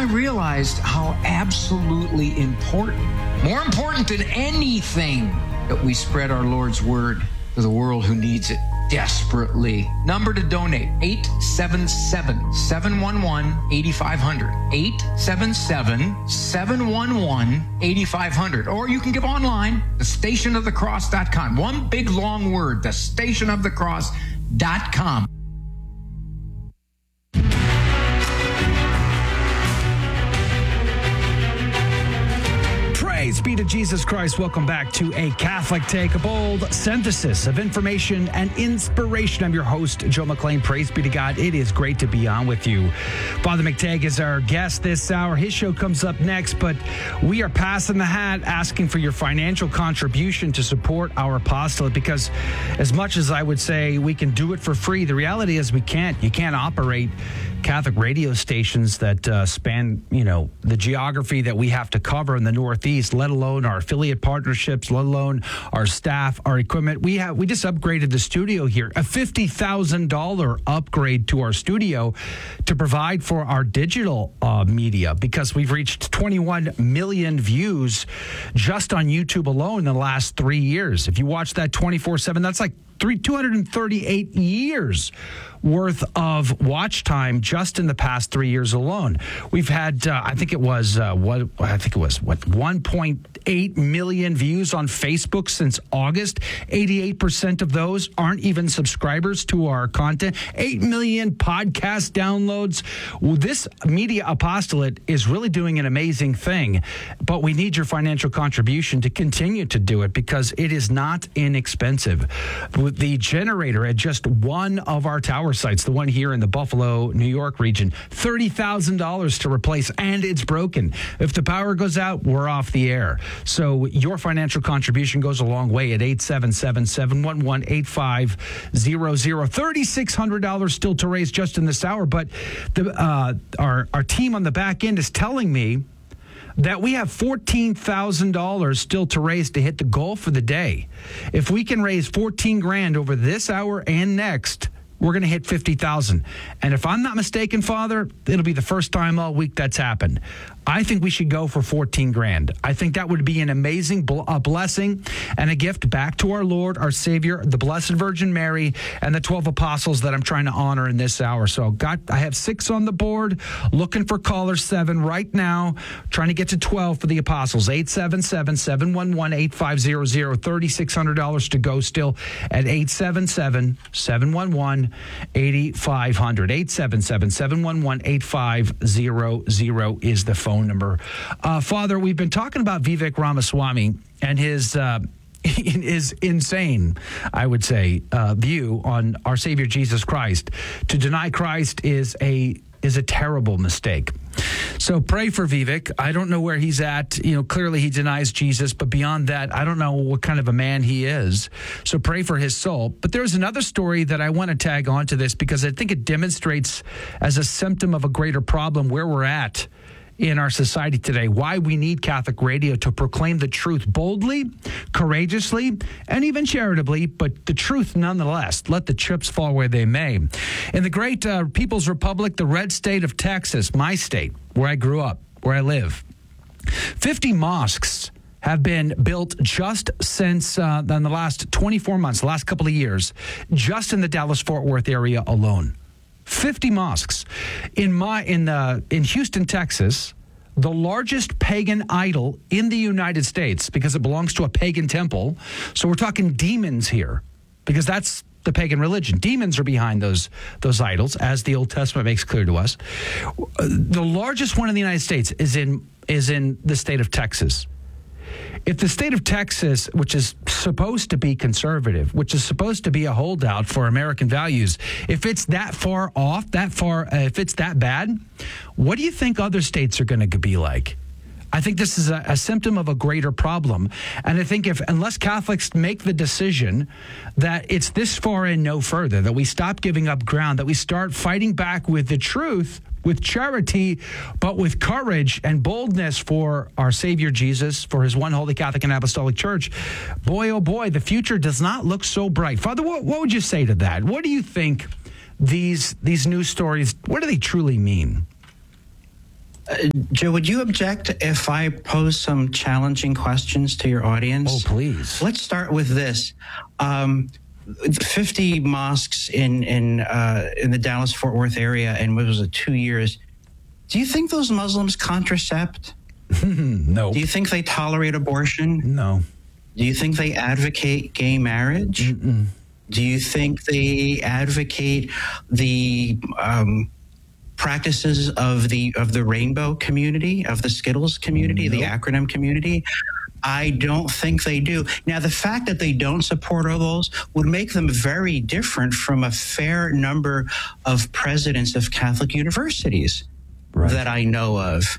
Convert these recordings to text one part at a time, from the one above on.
I realized how absolutely important, more important than anything, that we spread our Lord's word to the world who needs it desperately. Number to donate, 877-711-8500. 877-711-8500. Or you can give online, thestationofthecross.com. One big long word, thestationofthecross.com. Praise be to Jesus Christ. Welcome back to A Catholic Take, a bold synthesis of information and inspiration. I'm your host, Joe McLean. Praise be to God. It is great to be on with you. Father McTagg is our guest this hour. His show comes up next, but we are passing the hat, asking for your financial contribution to support our apostolate, because as much as I would say we can do it for free, the reality is we can't. You can't operate Catholic radio stations that span, the geography that we have to cover in the Northeast, let alone our affiliate partnerships, let alone our staff, our equipment. We just upgraded the studio here, a $50,000 upgrade to our studio to provide for our digital media, because we've reached 21 million views just on YouTube alone in the last 3 years. If you watch that 24/7, that's like 238 years worth of watch time just in the past 3 years alone. We've had, I think it was 1.8 million views on Facebook since August. 88% of those aren't even subscribers to our content. 8 million podcast downloads. This media apostolate is really doing an amazing thing, but we need your financial contribution to continue to do it, because it is not inexpensive. The generator at just one of our tower sites, the one here in the Buffalo, New York region, $30,000 to replace, and it's broken. If the power goes out, we're off the air. So your financial contribution goes a long way at 877-711-8500. $3,600 still to raise just in this hour, but our team on the back end is telling me that we have $14,000 still to raise to hit the goal for the day. If we can raise $14,000 over this hour and next, we're going to hit 50,000. And if I'm not mistaken, Father, it'll be the first time all week that's happened. I think we should go for $14,000. I think that would be an amazing blessing and a gift back to our Lord, our Savior, the Blessed Virgin Mary, and the 12 apostles that I'm trying to honor in this hour. So I have 6 on the board, looking for caller 7 right now, trying to get to 12 for the apostles. 877-711-8500, $3,600 to go still at 877-711-8500. 877-711-8500 is the phone number. Father, we've been talking about Vivek Ramaswamy and his insane, I would say, view on our Savior Jesus Christ. To deny Christ is a terrible mistake. So pray for Vivek. I don't know where he's at. Clearly he denies Jesus, but beyond that, I don't know what kind of a man he is. So pray for his soul. But there's another story that I want to tag onto this, because I think it demonstrates as a symptom of a greater problem where we're at in our society today, why we need Catholic radio to proclaim the truth boldly, courageously, and even charitably, but the truth nonetheless. Let the chips fall where they may. In the great People's Republic, the red state of Texas, my state, where I grew up, where I live, 50 mosques have been built just since in the last 24 months, the last couple of years, just in the Dallas-Fort Worth area alone. 50 mosques. In Houston, Texas, the largest pagan idol in the United States, because it belongs to a pagan temple. So we're talking demons here, because that's the pagan religion. Demons are behind those idols, as the Old Testament makes clear to us. The largest one in the United States is in the state of Texas. If the state of Texas, which is supposed to be conservative, which is supposed to be a holdout for American values, if it's that far off, if it's that bad, what do you think other states are going to be like? I think this is a symptom of a greater problem. And I think unless Catholics make the decision that it's this far and no further, that we stop giving up ground, that we start fighting back with the truth, with charity, but with courage and boldness for our Savior Jesus, for his one holy Catholic and Apostolic Church, boy, oh boy, the future does not look so bright. Father, what would you say to that? What do you think these news stories, what do they truly mean? Joe, would you object if I pose some challenging questions to your audience? Oh, please. Let's start with this. 50 mosques in the Dallas-Fort Worth area, and what was it, 2 years? Do you think those Muslims contracept? No. Do you think they tolerate abortion? No. Do you think they advocate gay marriage? Mm-mm. Do you think they advocate the practices of the rainbow community, of the Skittles community, the acronym community? I don't think they do. Now, the fact that they don't support all those would make them very different from a fair number of presidents of Catholic universities that I know of.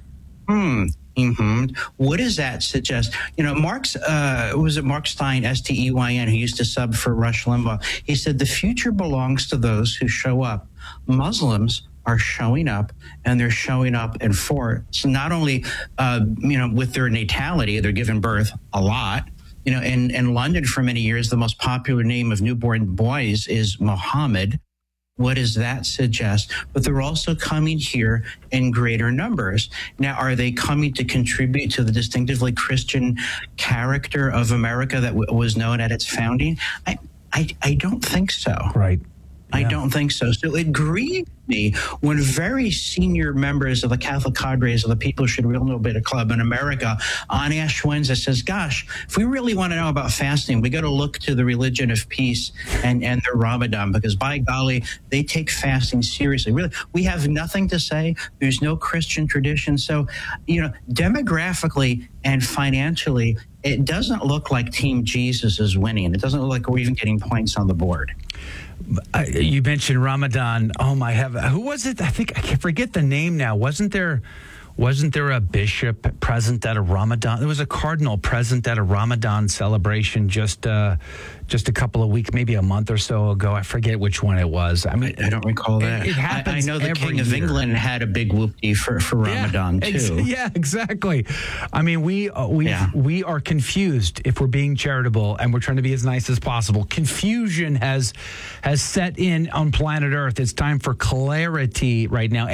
What does that suggest? You know, Mark Stein, S-T-E-Y-N, who used to sub for Rush Limbaugh, he said, the future belongs to those who show up. Muslims are showing up, and they're showing up in force, not only, with their natality, they're giving birth a lot. You know, in London for many years, the most popular name of newborn boys is Mohammed. What does that suggest? But they're also coming here in greater numbers. Now, are they coming to contribute to the distinctively Christian character of America that was known at its founding? I don't think so. Right. I don't think so. So it grieved me when very senior members of the Catholic cadres of the People Should Real Know Better Club in America on Ash Wednesday says, gosh, if we really want to know about fasting, we got to look to the religion of peace and their Ramadan, because by golly, they take fasting seriously. Really, we have nothing to say. There's no Christian tradition. So, demographically and financially, it doesn't look like Team Jesus is winning. It doesn't look like we're even getting points on the board. You mentioned Ramadan. Oh my heaven! Who was it? I think I can forget the name now. Wasn't there a bishop present at a Ramadan? There was a cardinal present at a Ramadan celebration just a couple of weeks, maybe a month or so ago. I forget which one it was. I mean, I don't recall that. It happens. I know the King of England had a big whoopty for Ramadan too. Yeah, exactly. I mean, we are confused if we're being charitable, and we're trying to be as nice as possible. Confusion has set in on planet Earth. It's time for clarity right now.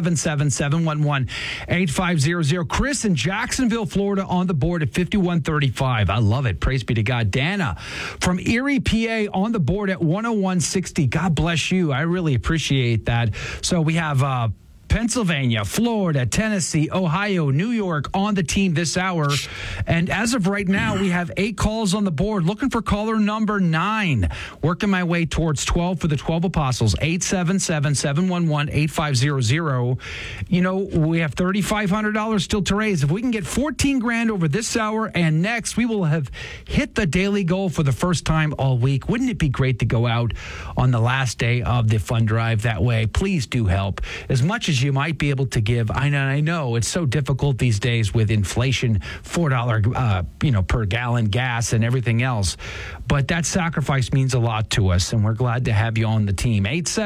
877-711-8500. Chris in Jacksonville, Florida, on the board at 5135. I love it. Praise be to God. Dana from Erie, PA, on the board at 10160. God bless you. I really appreciate that. So we have Pennsylvania, Florida, Tennessee, Ohio, New York on the team this hour. And as of right now, we have 8 calls on the board. Looking for caller number 9. Working my way towards 12 for the 12 apostles. 877-711-8500. You know, we have $3,500 still to raise. If we can get $14,000 over this hour and next, we will have hit the daily goal for the first time all week. Wouldn't it be great to go out on the last day of the fund drive that way? Please do help. As much as you might be able to give. I know it's so difficult these days with inflation, $4 per gallon gas and everything else. But that sacrifice means a lot to us, and we're glad to have you on the team.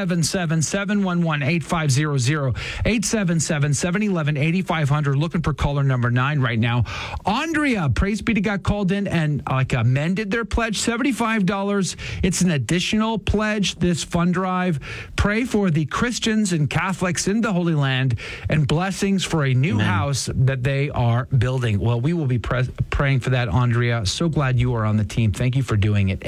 877-711-8500, 877-711-8500. Looking for caller number 9 right now. Andrea, praise be to God, called in and amended their pledge, $75. It's an additional pledge, this fund drive. Pray for the Christians and Catholics in the Holy Land and blessings for a new house that they are building. Well, we will be praying for that, Andrea. So glad you are on the team. Thank you for doing it.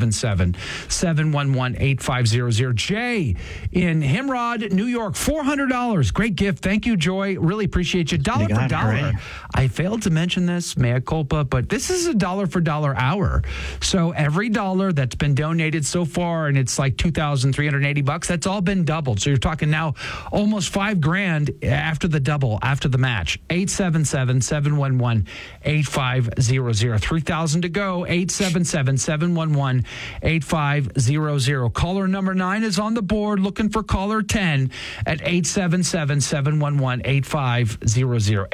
877-711-8500. Jay in Himrod, New York, $400. Great gift. Thank you, Joy. Really appreciate you. Dollar for dollar. Hooray. I failed to mention this, mea culpa, but this is a dollar for dollar hour. So every dollar that's been donated so far, and it's like $2,380, that's all been doubled. So you're talking now almost $5,000 after the double, after the match. 877-711-8500. 3,000 to go. 877-711-8500. Caller number 9 is on the board. Looking for caller 10 at 877-711-8500.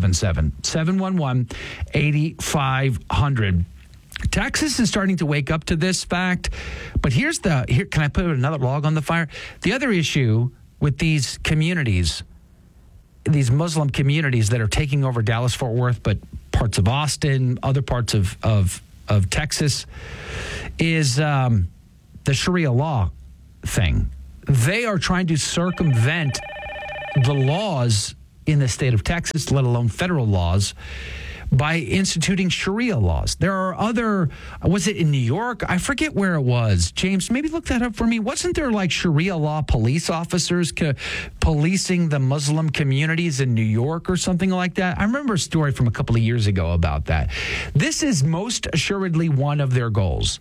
877-711-8500. Texas is starting to wake up to this fact, but here, can I put another log on the fire? The other issue with these communities, these Muslim communities that are taking over Dallas-Fort Worth, but parts of Austin, other parts of Texas, is the Sharia law thing. They are trying to circumvent the laws in the state of Texas, let alone federal laws, by instituting Sharia laws. There are other, was it in New York? I forget where it was. James, maybe look that up for me. Wasn't there like Sharia law police officers policing the Muslim communities in New York or something like that? I remember a story from a couple of years ago about that. This is most assuredly one of their goals.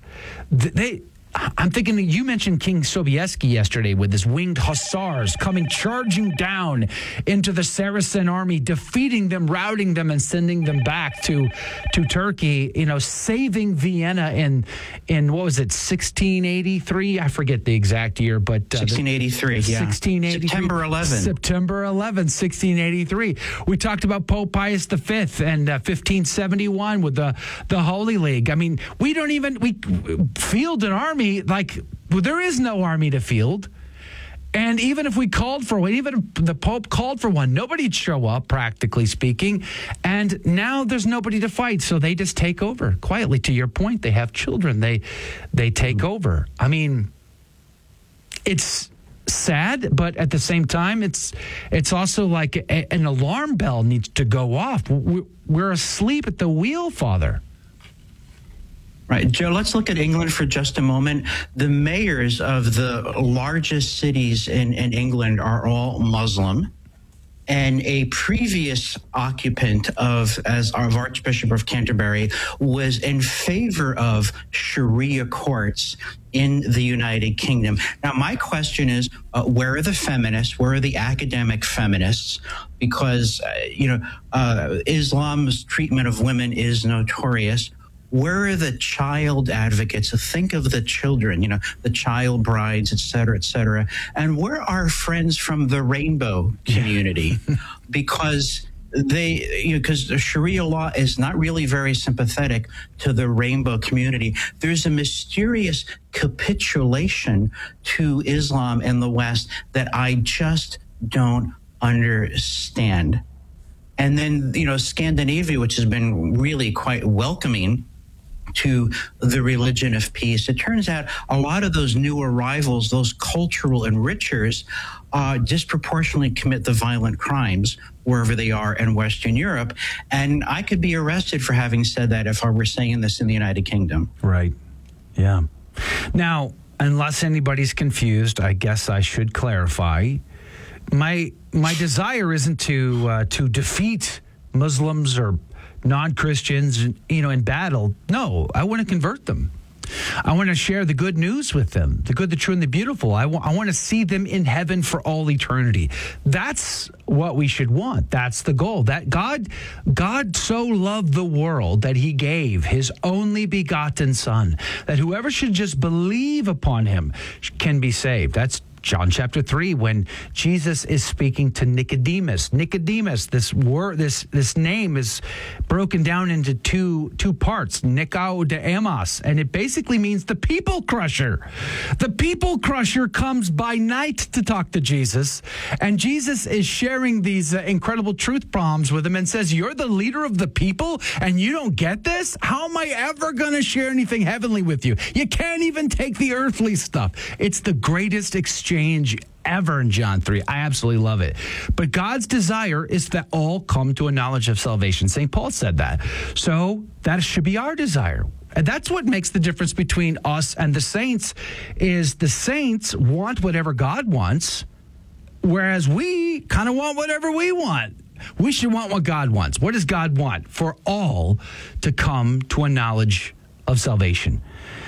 I'm thinking that you mentioned King Sobieski yesterday with his winged hussars coming charging down into the Saracen army, defeating them, routing them, and sending them back to Turkey, saving Vienna in what was it, 1683? I forget the exact year, but 1683, yeah. 1683. September 11. September 11, 1683. We talked about Pope Pius V and 1571 with the Holy League. I mean, we field an army. There is no army to field. And even if we called for one, even if the Pope called for one, nobody'd show up, practically speaking. And now there's nobody to fight, so they just take over. Quietly, to your point, they have children. They take over. I mean, it's sad, but at the same time, it's also like an alarm bell needs to go off. We're asleep at the wheel, Father. Right. Joe, let's look at England for just a moment. The mayors of the largest cities in England are all Muslim. And a previous occupant of Archbishop of Canterbury was in favor of Sharia courts in the United Kingdom. Now, my question is, where are the feminists? Where are the academic feminists? Because, Islam's treatment of women is notorious. Where are the child advocates? Think of the children, the child brides, et cetera, et cetera. And where are friends from the rainbow community? Because because the Sharia law is not really very sympathetic to the rainbow community. There's a mysterious capitulation to Islam in the West that I just don't understand. And then, Scandinavia, which has been really quite welcoming to the religion of peace. It turns out a lot of those new arrivals, those cultural enrichers, disproportionately commit the violent crimes wherever they are in Western Europe. And I could be arrested for having said that if I were saying this in the United Kingdom. Right. Yeah. Now, unless anybody's confused, I guess I should clarify. My desire isn't to defeat Muslims or non-Christians, in battle. No, I want to convert them. I want to share the good news with them, the good, the true, and the beautiful. I want to see them in heaven for all eternity. That's what we should want. That's the goal. That God so loved the world that he gave his only begotten Son, that whoever should just believe upon him can be saved. That's John chapter 3, when Jesus is speaking to Nicodemus. Nicodemus, this word, this name is broken down into two parts, Nicodemus, and it basically means the people crusher. The people crusher comes by night to talk to Jesus, and Jesus is sharing these incredible truth bombs with him and says, "You're the leader of the people, and you don't get this? How am I ever going to share anything heavenly with you? You can't even take the earthly stuff." It's the greatest exchange ever in John 3. I absolutely love it. But God's desire is that all come to a knowledge of salvation. St. Paul said that. So that should be our desire. And that's what makes the difference between us and the saints, is the saints want whatever God wants, whereas we kind of want whatever we want. We should want what God wants. What does God want? For all to come to a knowledge of salvation.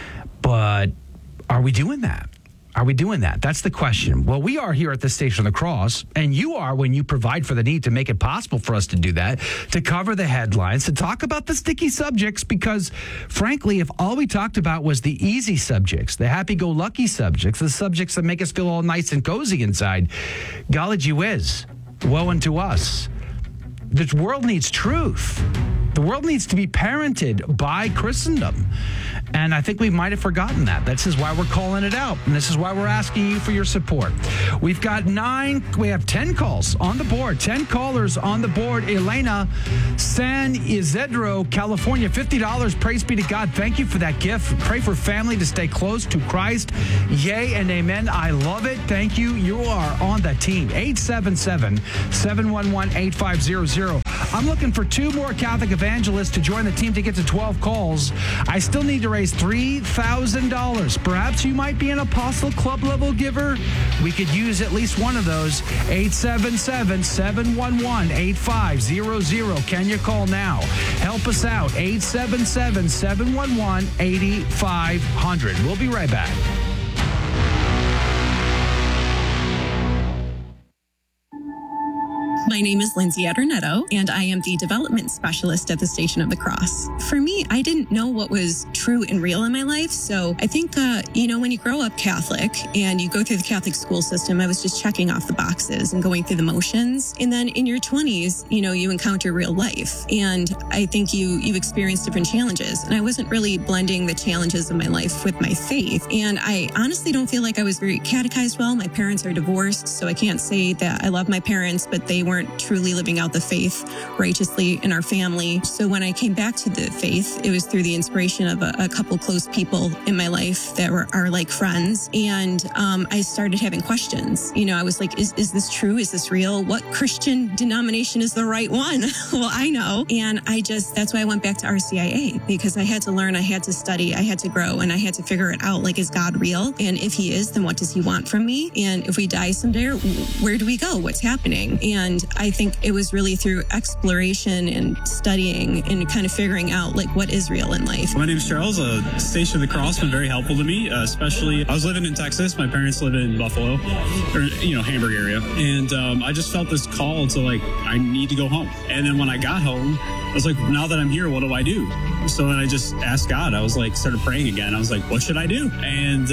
But are we doing that? Are we doing that? That's the question. Well, we are here at the Station of the Cross, and you are when you provide for the need to make it possible for us to do that, to cover the headlines, to talk about the sticky subjects, because, frankly, if all we talked about was the easy subjects, the happy-go-lucky subjects, the subjects that make us feel all nice and cozy inside, golly gee whiz, woe unto us. The world needs truth. The world needs to be parented by Christendom. And I think we might have forgotten that. This is why we're calling it out. And this is why we're asking you for your support. We have 10 calls on the board. 10 callers on the board. Elena, San Isidro, California, $50. Praise be to God. Thank you for that gift. Pray for family to stay close to Christ. Yay and amen. I love it. Thank you. You are on the team. 877-711-8500. I'm looking for 2 more Catholic evangelists to join the team to get to 12 calls. I still need to raise $3,000. Perhaps you might be an Apostle Club level giver. We could use at least one of those. 877-711-8500. Can you call now? Help us out. 877-711-8500. We'll be right back. My name is Lindsay Adornetto, and I am the development specialist at the Station of the Cross. For me, I didn't know what was true and real in my life, so I think, when you grow up Catholic and you go through the Catholic school system, I was just checking off the boxes and going through the motions. And then in your 20s, you encounter real life. And I think you experience different challenges. And I wasn't really blending the challenges of my life with my faith. And I honestly don't feel like I was very catechized well. My parents are divorced, so I can't say that I love my parents, but they weren't truly living out the faith righteously in our family. So when I came back to the faith, it was through the inspiration of a couple close people in my life that are like friends. And I started having questions. I was like, is this true? Is this real? What Christian denomination is the right one? Well, I know. And that's why I went back to RCIA, because I had to learn, I had to study, I had to grow, and I had to figure it out. Like, is God real? And if he is, then what does he want from me? And if we die someday, where do we go? What's happening? And I think it was really through exploration and studying and kind of figuring out what is real in life. My name is Charles. Station of the Cross been very helpful to me, especially I was living in Texas. My parents live in Buffalo, or Hamburg area, and I just felt this call to I need to go home. And then when I got home, I was like, now that I'm here, what do I do? So then I just asked God. I was started praying again. I was like, what should I do? And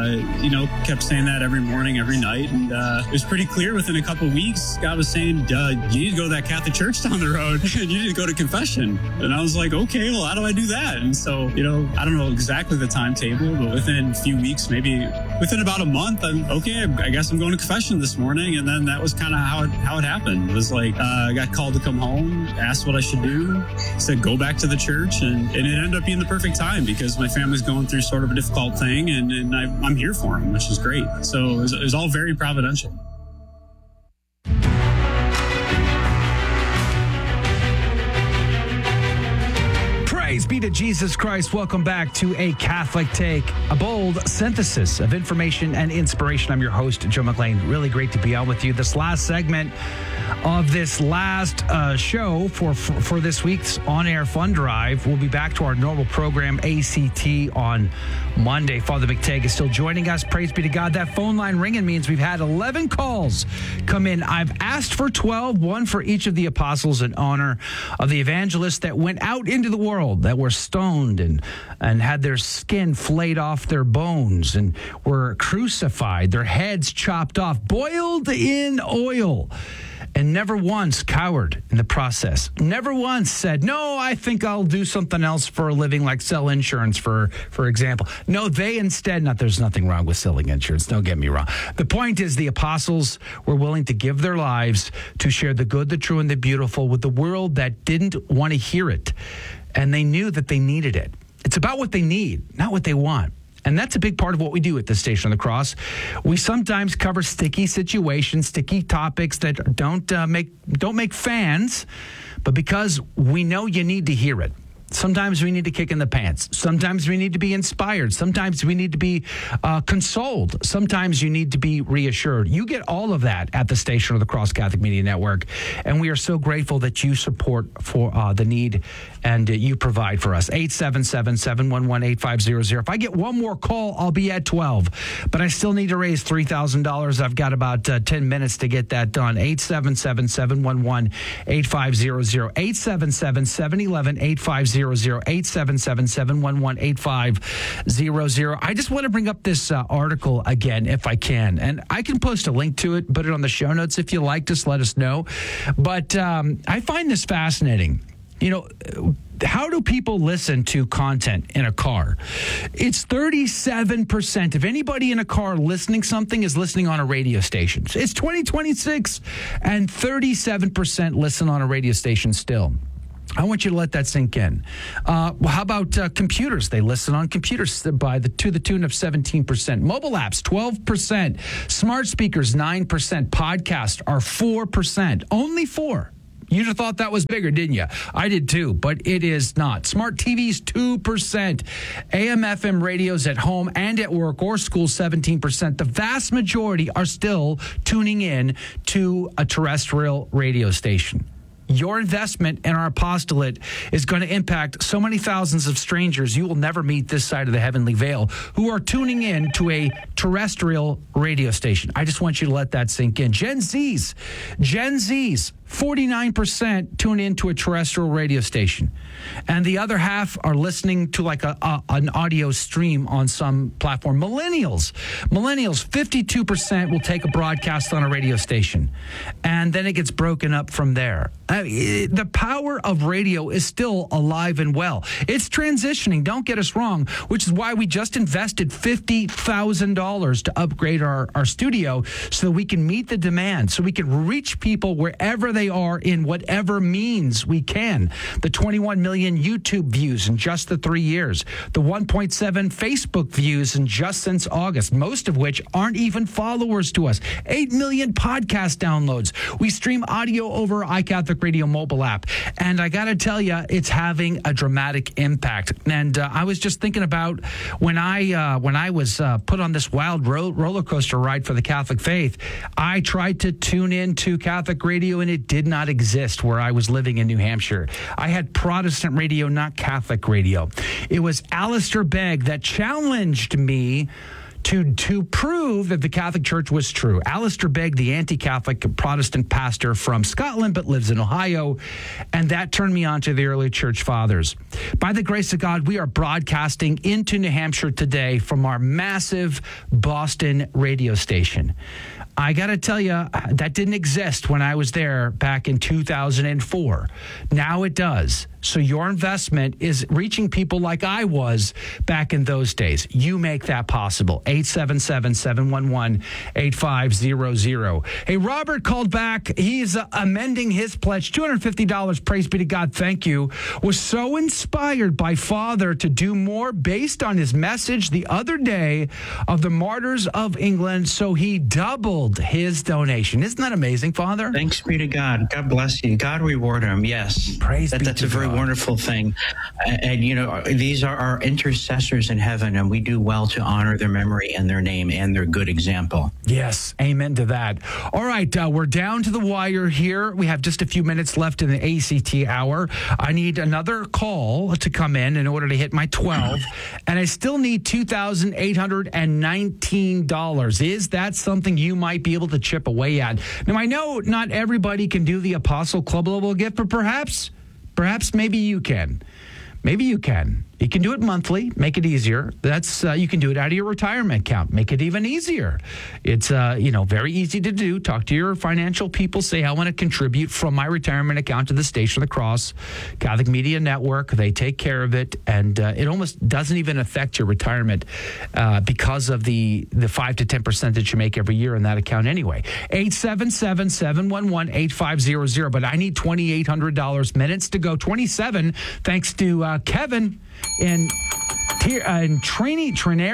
kept saying that every morning, every night, and it was pretty clear within a couple of weeks. God was saying, you need to go to that Catholic church down the road, and you need to go to confession. And I was like, okay, well, how do I do that? And so, I don't know exactly the timetable, but within a few weeks, maybe within about a month, I guess I'm going to confession this morning. And then that was kind of how it happened. It was I got called to come home, asked what I should do, said, go back to the church. And it ended up being the perfect time because my family's going through sort of a difficult thing, and I'm here for them, which is great. So it was all very providential. Praise be to Jesus Christ. Welcome back to A Catholic Take, a bold synthesis of information and inspiration. I'm your host, Joe McLean. Really great to be on with you. This last segment of this last show for this week's on-air fund drive. We'll be back to our normal program, ACT, on Monday. Father McTagg is still joining us. Praise be to God. That phone line ringing means we've had 11 calls come in. I've asked for 12, one for each of the apostles in honor of the evangelists that went out into the world, that were stoned and had their skin flayed off their bones and were crucified, their heads chopped off, boiled in oil, and never once cowered in the process. Never once said, no, I think I'll do something else for a living, like sell insurance, for example. No, they instead, there's nothing wrong with selling insurance. Don't get me wrong. The point is the apostles were willing to give their lives to share the good, the true, and the beautiful with the world that didn't want to hear it. And they knew that they needed it. It's about what they need, not what they want. And that's a big part of what we do at the Station of the Cross. We sometimes cover sticky situations, sticky topics that don't make fans, but because we know you need to hear it. Sometimes we need to kick in the pants. Sometimes we need to be inspired. Sometimes we need to be consoled. Sometimes you need to be reassured. You get all of that at the Station of the Cross Catholic Media Network, and we are so grateful that you support for the need and you provide for us. 877-711-8500. If I get one more call, I'll be at 12, but I still need to raise $3,000. I've got about 10 minutes to get that done. 877-711-8500. 877-711-8500. 877-711-8500. I just want to bring up this article again, if I can. And I can post a link to it, put it on the show notes if you like. Just let us know. But I find this fascinating. How do people listen to content in a car? It's 37%. If anybody in a car listening something is listening on a radio station. It's 2026, and 37% listen on a radio station still. I want you to let that sink in. How about computers? They listen on computers to the tune of 17%. Mobile apps, 12%. Smart speakers, 9%. Podcasts are 4%. Only 4%. You'd have thought that was bigger, didn't you? I did too, but it is not. Smart TVs, 2%. AM, FM radios at home and at work or school, 17%. The vast majority are still tuning in to a terrestrial radio station. Your investment in our apostolate is going to impact so many thousands of strangers you will never meet this side of the heavenly veil who are tuning in to a terrestrial radio station. I just want you to let that sink in. Gen Zs, 49% tune into a terrestrial radio station. And the other half are listening to like an audio stream on some platform. Millennials, 52% will take a broadcast on a radio station. And then it gets broken up from there. The power of radio is still alive and well. It's transitioning, don't get us wrong, which is why we just invested $50,000 to upgrade our studio so that we can meet the demand, so we can reach people wherever they are in whatever means we can. The 21 million YouTube views in just the 3 years, the 1.7 Facebook views in just since August, most of which aren't even followers to us. 8 million podcast downloads. We stream audio over iCatholic Radio mobile app. And I got to tell you, it's having a dramatic impact. And I was just thinking about when I was put on this wild roller coaster ride for the Catholic faith, I tried to tune into Catholic radio and it did not exist where I was living in New Hampshire. I had Protestant radio, not Catholic radio. It was Alistair Begg that challenged me to prove that the Catholic Church was true. Alistair Begg, the anti-Catholic Protestant pastor from Scotland but lives in Ohio, and that turned me on to the early church fathers. By the grace of God, we are broadcasting into New Hampshire today from our massive Boston radio station. I got to tell you, that didn't exist when I was there back in 2004. Now it does. So your investment is reaching people like I was back in those days. You make that possible. 877-711-8500. Hey, Robert called back. He's amending his pledge. $250. Praise be to God. Thank you. Was so inspired by Father to do more based on his message the other day of the martyrs of England. So he doubled his donation. Isn't that amazing, Father? Thanks be to God. God bless you. God reward him. Yes. Praise be That's to a very God. wonderful thing. And, you know, these are our intercessors in heaven, and we do well to honor their memory and their name and their good example. Yes, amen to that. All right, we're down to the wire here. We have just a few minutes left in the ACT hour. I need another call to come in order to hit my 12, and I still need $2,819. Is that something you might be able to chip away at? Now, I know not everybody can do the Apostle Club level gift, but perhaps maybe you can. Maybe you can. You can do it monthly, make it easier. That's you can do it out of your retirement account, make it even easier. It's very easy to do. Talk to your financial people. Say, I want to contribute from my retirement account to the Station of the Cross Catholic Media Network. They take care of it, and it almost doesn't even affect your retirement because of the 5 to 10% that you make every year in that account anyway. 877-711-8500. But I need $2,800. Minutes to go. 27. Thanks to Kevin. And Trenary,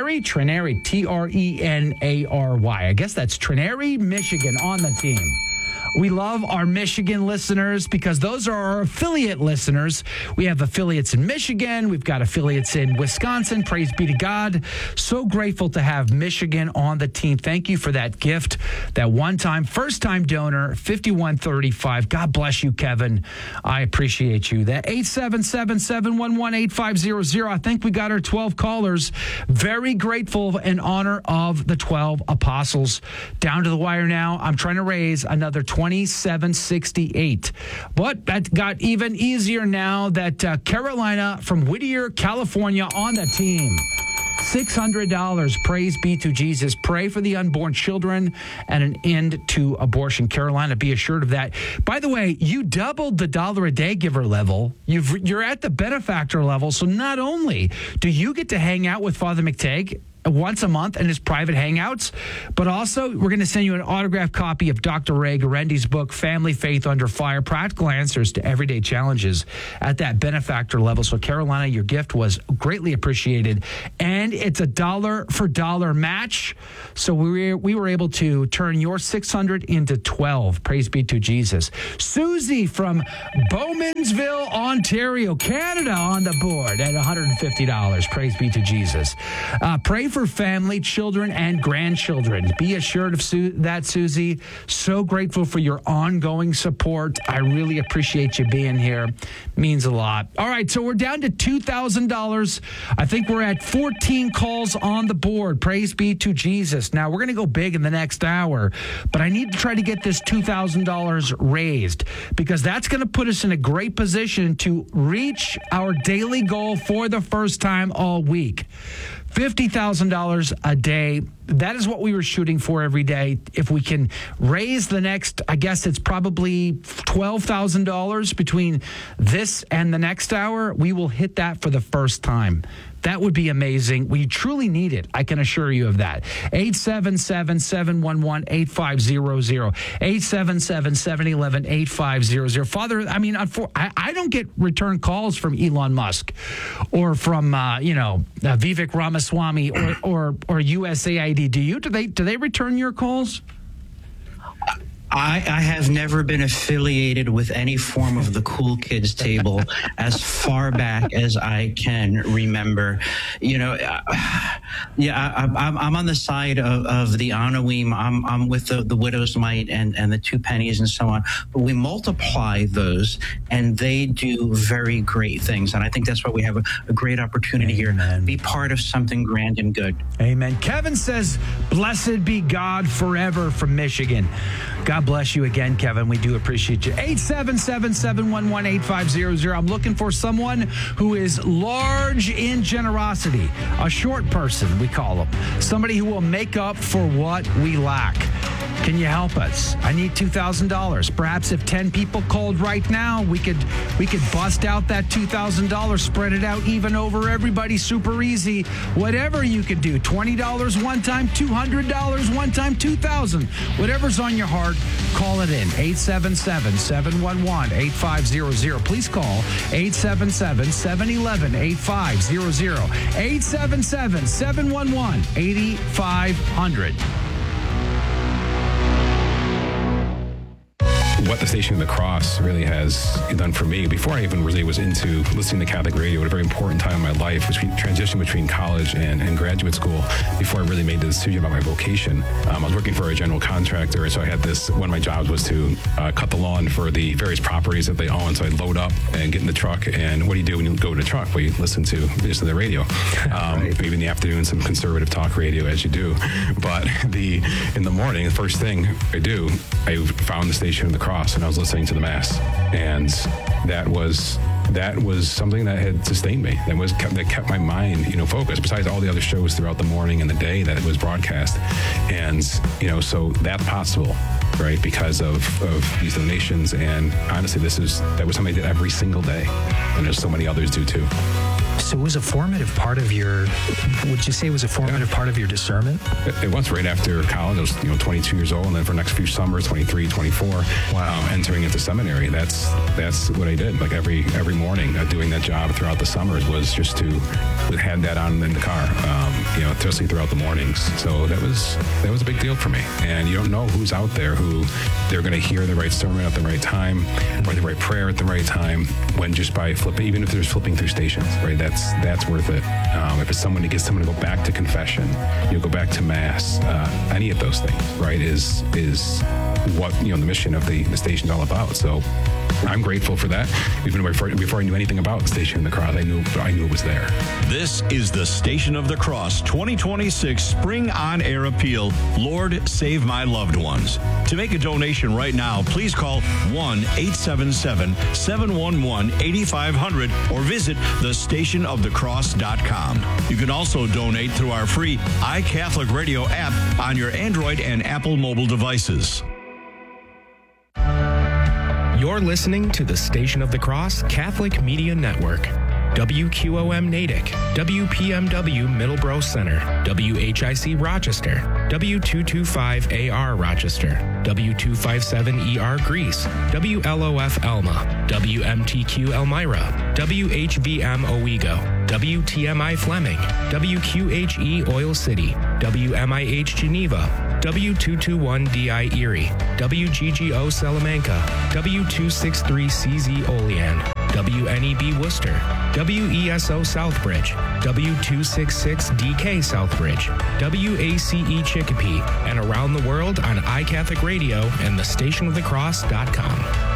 Trenary, I guess that's Trenary, Michigan on the team. We love our Michigan listeners because those are our affiliate listeners. We have affiliates in Michigan. We've got affiliates in Wisconsin. Praise be to God. So grateful to have Michigan on the team. Thank you for that gift, that one-time, first-time donor, $51.35. God bless you, Kevin. I appreciate you. That 877-711-8500. I think we got our 12 callers. Very grateful in honor of the 12 apostles. Down to the wire now. I'm trying to raise another $27.68. But that got even easier now that Carolina from Whittier, California on the team. $600. Praise be to Jesus. Pray for the unborn children and an end to abortion. Carolina, be assured of that. By the way, you doubled the $1 a day giver level. You're at the benefactor level. So not only do you get to hang out with Father McTagg once a month in his private hangouts, but also we're going to send you an autographed copy of Dr. Ray Garendi's book, Family Faith Under Fire, Practical Answers to Everyday Challenges at that benefactor level. So Carolina, your gift was greatly appreciated, and it's a $1 for $1 match. So we were able to turn your 600 into 12. Praise be to Jesus. Susie from Bowmansville, Ontario, Canada on the board at $150. Praise be to Jesus. Pray for family, children, and grandchildren. Be assured of that, Susie. So grateful for your ongoing support. I really appreciate you being here. Means a lot. All right, so we're down to $2,000. I think we're at 14 calls on the board. Praise be to Jesus. Now, we're going to go big in the next hour, but I need to try to get this $2,000 raised because that's going to put us in a great position to reach our daily goal for the first time all week. $50,000 a day. That is what we were shooting for every day. If we can raise the next, I guess it's probably $12,000 between this and the next hour, we will hit that for the first time. That would be amazing. We truly need it. I can assure you of that. 877-711-8500. 877-711-8500. Father, I mean, I don't get return calls from Elon Musk or from, Vivek Ramaswamy or USAID. Do you? Do they return your calls? I have never been affiliated with any form of the cool kids table as far back as I can remember. I'm on the side of the Anawim. I'm with the widow's mite and the 2 pennies and so on. But we multiply those, and they do very great things. And I think that's why we have a great opportunity here. Be part of something grand and good. Amen. Kevin says, "Blessed be God forever," from Michigan. God bless you again, Kevin. We do appreciate you. 877-711-8500. I'm looking for someone who is large in generosity. A short person, we call them. Somebody who will make up for what we lack. Can you help us? I need $2,000. Perhaps if 10 people called right now, we could bust out that $2,000, spread it out even over everybody, super easy. Whatever you could do. $20 one time, $200 one time, $2,000. Whatever's on your heart, call it in. 877-711-8500. Please call 877-711-8500. 877-711-8500. What the Station of the Cross really has done for me, before I even really was into listening to Catholic radio, at a very important time in my life, transition between college and graduate school, before I really made the decision about my vocation. I was working for a general contractor, and so I had one of my jobs was to cut the lawn for the various properties that they own. So I'd load up and get in the truck, and what do you do when you go to the truck? Well, you listen to the radio. Right. Maybe in the afternoon, some conservative talk radio, as you do. But in the morning, the first thing I do, I found the Station of the Cross, and I was listening to the Mass, and that was something that had sustained me. That kept my mind, focused. Besides all the other shows throughout the morning and the day that it was broadcast, and so that's possible, right? Because of these donations, and honestly, that was something I did every single day, and there's so many others do too. So it was a formative part of would you say it was a formative part of your discernment? It was right after college. I was 22 years old, and then for the next few summers, 23, 24, entering into seminary. That's what I did. Like every morning, doing that job throughout the summers was just to had that on in the car, especially throughout the mornings. So that was a big deal for me. And you don't know who's out there who they're going to hear the right sermon at the right time, or the right prayer at the right time, when just by flipping, even if they're flipping through stations, right? That's worth it. If it's someone to get someone to go back to confession, go back to Mass, any of those things, right, is what the mission of the station's all about. So I'm grateful for that. Even before I knew anything about the Station of the Cross, I knew it was there. This is the Station of the Cross 2026 Spring On Air Appeal. Lord, save my loved ones. To make a donation right now, please call 1-877-711-8500 or visit thestationofthecross.com. thestationofthecross.com. You can also donate through our free iCatholic Radio app on your Android and Apple mobile devices. You're listening to the Station of the Cross Catholic Media Network. WQOM Natick, WPMW Middleborough Center, WHIC Rochester, W225AR Rochester, W257ER Greece, WLOF Elma, WMTQ Elmira, WHVM Owego, WTMI Fleming, WQHE Oil City, WMIH Geneva, W221DI Erie, WGGO Salamanca, W263CZ Olean, WNEB Worcester, WESO Southbridge, W266DK Southbridge, WACE Chicopee, and around the world on iCatholic Radio and thestationofthecross.com.